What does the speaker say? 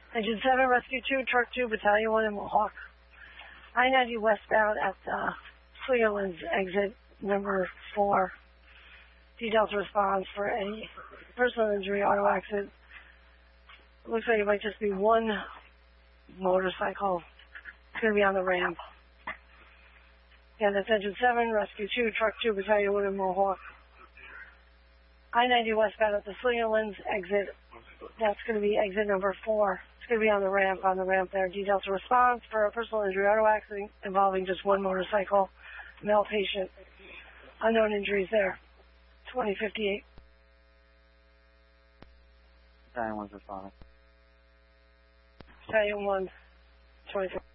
Engine 7, Rescue 2, Truck 2, Battalion 1 in Mohawk. I-90 westbound at Slingerlands exit number 4. D-Delta responds for any personal injury, auto accident. Looks like it might just be one motorcycle. It's going to be on the ramp. Yeah, that's Engine 7, Rescue 2, Truck 2, Battalion 1 in Mohawk. I-90 westbound at the Slingerlands exit. That's going to be exit number 4. It's going to be on the ramp there. D-Delta responds for a personal injury auto accident involving just one motorcycle, male patient. Unknown injuries there. 2058. Battalion 1's responding. Battalion 1, 2058.